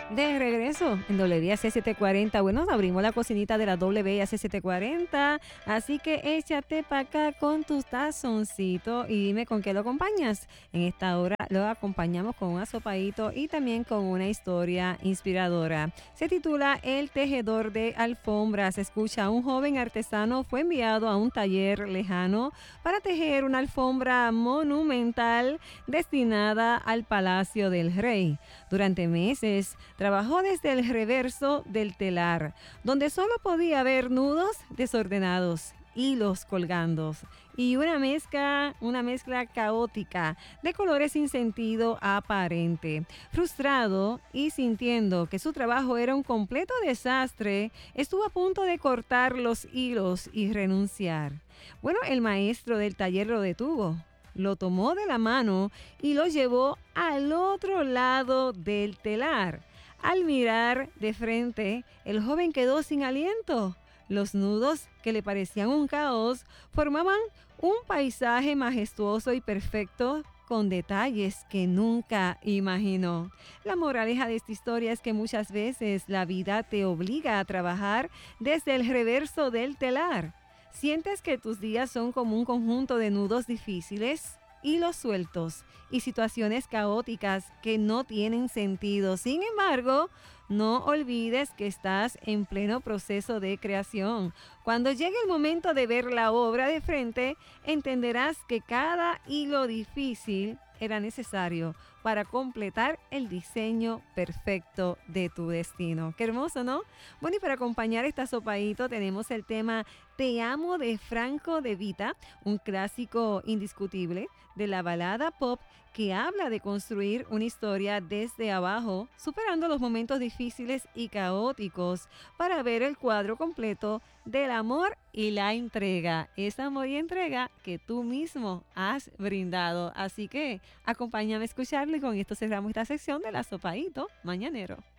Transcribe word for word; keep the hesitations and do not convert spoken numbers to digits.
De regreso en W A C setecientos cuarenta. Bueno, abrimos la cocinita de la W A C setecientos cuarenta. Así que échate para acá con tu tazoncito y dime con qué lo acompañas. En esta hora lo acompañamos con un asopadito y también con una historia inspiradora. Se titula El tejedor de alfombras. Escucha, un joven artesano fue enviado a un taller lejano para tejer una alfombra monumental destinada al palacio del rey. Durante meses trabajó desde el reverso del telar, donde solo podía ver nudos desordenados, hilos colgando y una mezcla, una mezcla caótica de colores sin sentido aparente. Frustrado y sintiendo que su trabajo era un completo desastre, estuvo a punto de cortar los hilos y renunciar. Bueno, el maestro del taller lo detuvo, lo tomó de la mano y lo llevó al otro lado del telar. Al mirar de frente, el joven quedó sin aliento. Los nudos, que le parecían un caos, formaban un paisaje majestuoso y perfecto con detalles que nunca imaginó. La moraleja de esta historia es que muchas veces la vida te obliga a trabajar desde el reverso del telar. ¿Sientes que tus días son como un conjunto de nudos difíciles, hilos sueltos y situaciones caóticas que no tienen sentido? Sin embargo, no olvides que estás en pleno proceso de creación. Cuando llegue el momento de ver la obra de frente, entenderás que cada hilo difícil era necesario para completar el diseño perfecto de tu destino. Qué hermoso, ¿no? Bueno, y para acompañar esta sopaíto tenemos el tema Te amo de Franco De Vita, un clásico indiscutible de la balada pop que habla de construir una historia desde abajo, superando los momentos difíciles y caóticos para ver el cuadro completo del amor y la entrega. Esa amor y entrega que tú mismo has brindado. Así que acompáñame a escucharlo y con esto cerramos esta sección de la sopaíto mañanero.